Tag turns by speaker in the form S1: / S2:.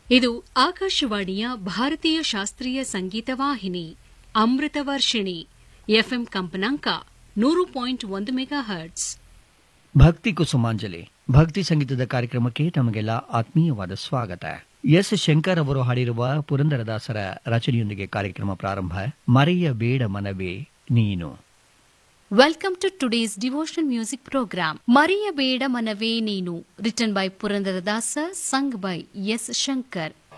S1: ಇದು ಆಕಾಶವಾಣಿಯ ಭಾರತೀಯ ಶಾಸ್ತ್ರೀಯ ಸಂಗೀತ ವಾಹಿನಿ ಅಮೃತವರ್ಷಿಣಿ ಎಫ್ಎಂ ಕಂಪನಾಂಕ 100.1 ಮೆಗಾಹರ್ಟ್ಸ್.
S2: ಭಕ್ತಿ ಕುಸುಮಾಂಜಲಿ ಭಕ್ತಿ ಸಂಗೀತದ ಕಾರ್ಯಕ್ರಮಕ್ಕೆ ತಮಗೆಲ್ಲ ಆತ್ಮೀಯವಾದ ಸ್ವಾಗತ. ಎಸ್ ಶಂಕರ್ ಅವರು ಹಾಡಿರುವ ಪುರಂದರದಾಸರ ರಚನೆಯೊಂದಿಗೆ ಕಾರ್ಯಕ್ರಮ ಪ್ರಾರಂಭ. ಮರೆಯಬೇಡ ಮನವೇ ನೀನು.
S1: Welcome to today's devotional music program. Mariyabeda Manave Neenu, written by Purandaradasa, sung by S. Shankar.